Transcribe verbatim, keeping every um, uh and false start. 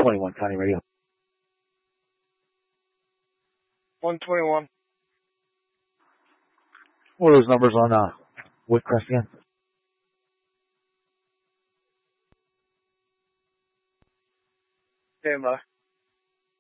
twenty-one County Radio. one twenty-one. What are those numbers on uh, Woodcrest again? Stand by.